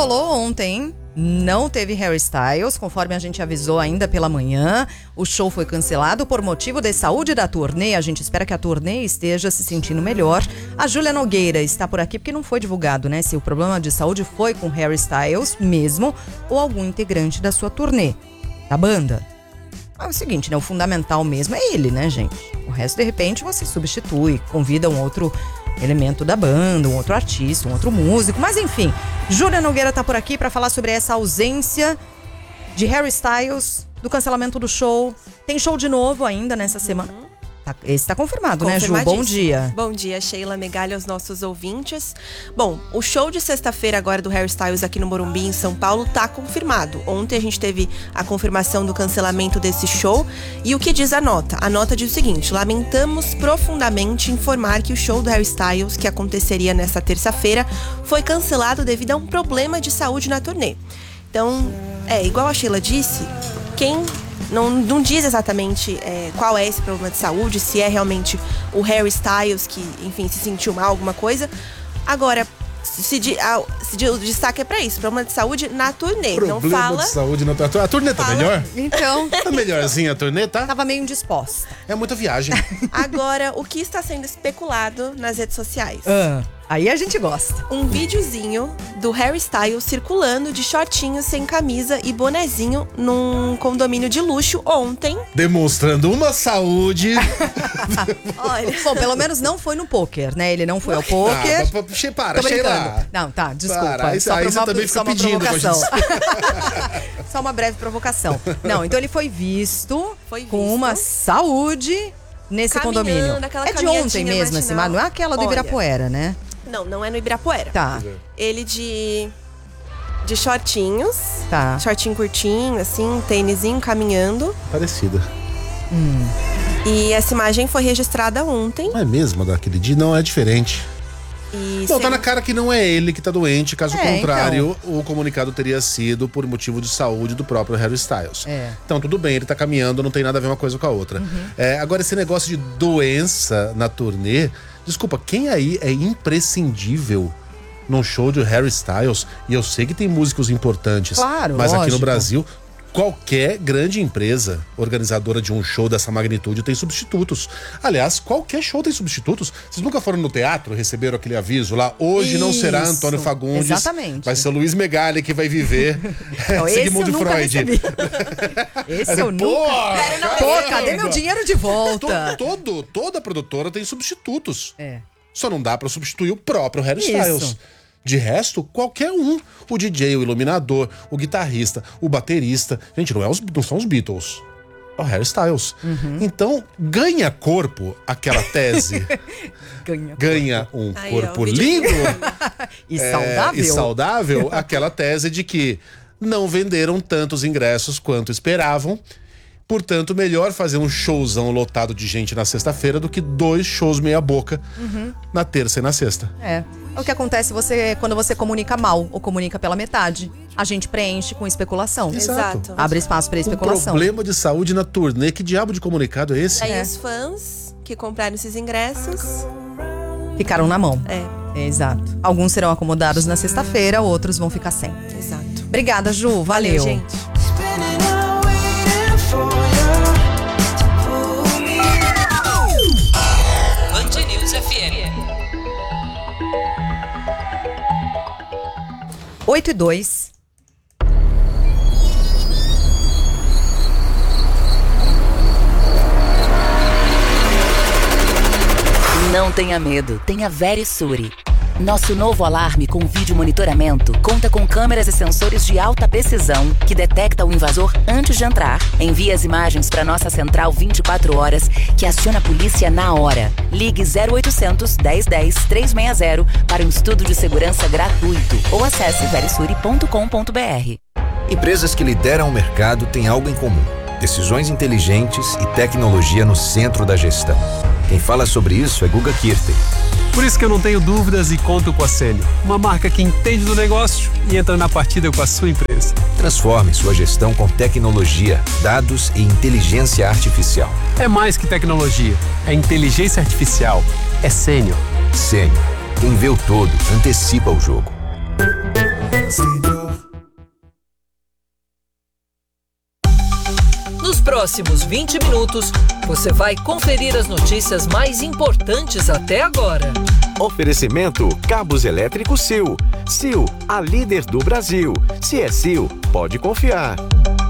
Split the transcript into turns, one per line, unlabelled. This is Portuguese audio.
rolou ontem. Não teve Harry Styles, conforme a gente avisou ainda pela manhã. O show foi cancelado por motivo de saúde da turnê. A gente espera que a turnê esteja se sentindo melhor. A Júlia Nogueira está por aqui porque não foi divulgado, né? Se o problema de saúde foi com Harry Styles mesmo ou algum integrante da sua turnê, da banda. É o seguinte, né? O fundamental mesmo é ele, né, gente? O resto, de repente, você substitui, convida um outro elemento da banda, um outro artista, um outro músico. Mas, enfim, Júlia Nogueira tá por aqui para falar sobre essa ausência de Harry Styles, do cancelamento do show. Tem show de novo ainda nessa semana. Esse tá confirmado, né, Ju? Bom dia.
Bom dia, Sheila Megali, aos nossos ouvintes. Bom, o show de sexta-feira agora do Harry Styles aqui no Morumbi, em São Paulo, tá confirmado. Ontem a gente teve a confirmação do cancelamento desse show. E o que diz a nota? A nota diz o seguinte: lamentamos profundamente informar que o show do Harry Styles, que aconteceria nesta terça-feira, foi cancelado devido a um problema de saúde na turnê. Então, igual a Sheila disse, quem não diz exatamente qual é esse problema de saúde, se é realmente o Harry Styles que, enfim, se sentiu mal, alguma coisa. Agora, o destaque é pra isso, problema de saúde na turnê.
Problema
não fala
de saúde na turnê. A turnê tá melhor?
Então,
Tá melhorzinha a turnê, tá?
tava meio indisposta.
É muita viagem.
Agora, o que está sendo especulado nas redes sociais?
Aí a gente gosta.
Um videozinho do Harry Styles circulando de shortinhos, sem camisa e bonezinho num condomínio de luxo ontem.
Demonstrando uma saúde.
Olha,
Bom, pelo menos não foi no poker, né? Ele não foi ao poker.
Para,
Tô
Sheila.
brincando. Não, tá, desculpa.
Para, aí
só
você
pra
também fica
só uma
pedindo pra
provocação.
gente.
Só uma breve provocação. Não, então ele foi visto,
Foi
com
visto.
uma saúde nesse
Caminhando,
condomínio.
aquela
É de ontem
caminhadinha
mesmo, assim,
matinal.
mas não é aquela do
Olha.
Ibirapuera, né?
não é no Ibirapuera.
Tá,
Ele de shortinhos,
tá.
shortinho curtinho, assim, tênisinho, caminhando.
Parecida.
E essa imagem foi registrada ontem.
Não é mesmo daquele dia? Não, é diferente.
E
Não, tá na cara que não é ele que tá doente. Caso
É,
contrário, o comunicado teria sido por motivo de saúde do próprio Harry Styles. Então, tudo bem, ele tá caminhando, não tem nada a ver uma coisa com a outra. Agora, esse negócio de doença na turnê, desculpa, quem aí é imprescindível num show de Harry Styles? E eu sei que tem músicos importantes,
Claro,
mas aqui no
lógico.
Brasil, qualquer grande empresa organizadora de um show dessa magnitude tem substitutos. Aliás, qualquer show tem substitutos. Vocês nunca foram no teatro, receberam aquele aviso lá? Hoje não será
Isso,
Antônio Fagundes.
exatamente.
Vai ser o Luiz Megali que vai viver.
Não, esse
Sigmund
eu nunca
Freud.
recebi. Esse eu nunca... Pô, cadê meu dinheiro de volta?
Toda produtora tem substitutos.
É.
Só não dá pra substituir o próprio Harry
Isso.
Styles. De resto, qualquer um. O DJ, o iluminador, o guitarrista, o baterista. Gente, não são os Beatles. É o Harry Styles. Então, ganha corpo aquela tese. Ganha um
Aí,
corpo
ó, o vídeo-
lindo
E saudável.
e saudável aquela tese de que não venderam tantos ingressos quanto esperavam. Portanto, melhor fazer um showzão lotado de gente na sexta-feira do que 2 shows meia boca na terça e na sexta.
É o que acontece quando você comunica mal ou comunica pela metade. A gente preenche com especulação.
Exato.
Abre espaço para
Um
especulação.
problema de saúde na turnê. Que diabo de comunicado é esse?
Aí os fãs que compraram esses ingressos,
Ficaram na mão. Exato. Alguns serão acomodados na sexta-feira, outros vão ficar sem.
exato.
Obrigada, Ju. Valeu.
Gente.
Band News FM.
8:02.
Não tenha medo, tenha Verisure. Nosso novo alarme com vídeo monitoramento conta com câmeras e sensores de alta precisão que detecta o invasor antes de entrar, envia as imagens para nossa central 24 horas, que aciona a polícia na hora. Ligue 0800 1010 360 para um estudo de segurança gratuito ou acesse verisure.com.br.
Empresas que lideram o mercado têm algo em comum: decisões inteligentes e tecnologia no centro da gestão. Quem fala sobre isso é Guga Kirten.
Por isso que eu não tenho dúvidas e conto com a Sênior, uma marca que entende do negócio e entra na partida com a sua empresa.
Transforme sua gestão com tecnologia, dados e inteligência artificial.
É mais que tecnologia, é inteligência artificial, é Sênior.
Sênior. Quem vê o todo, antecipa o jogo.
Senior próximos 20 minutos, você vai conferir as notícias mais importantes até agora.
Oferecimento Cabos Elétricos Sil. Sil, a líder do Brasil. Se é Sil, pode confiar.